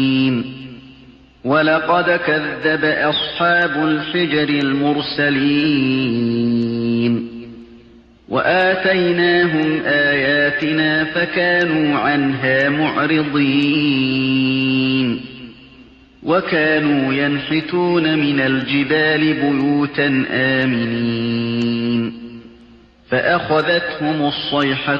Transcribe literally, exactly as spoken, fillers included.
وَلَقَدْ كَذَّبَ أَصْحَابُ الْحِجْرِ الْمُرْسَلِينَ وَآتَيْنَاهُمْ آيَاتِنَا فَكَانُوا عَنْهَا مُعْرِضِينَ وَكَانُوا يَنْحِتُونَ مِنَ الْجِبَالِ بُيُوتًا آمِنِينَ فَأَخَذَتْهُمُ الصَّيْحَةُ